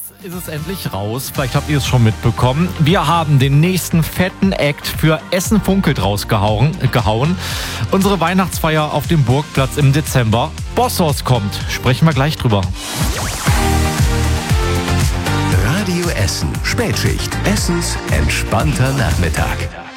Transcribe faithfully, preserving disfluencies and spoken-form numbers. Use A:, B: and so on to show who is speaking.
A: Ist es endlich raus? Vielleicht habt ihr es schon mitbekommen. Wir haben den nächsten fetten Act für Essen funkelt rausgehauen. Gehauen. Unsere Weihnachtsfeier auf dem Burgplatz im Dezember. Bosshaus kommt. Sprechen wir gleich drüber.
B: Radio Essen. Spätschicht. Essens entspannter Nachmittag.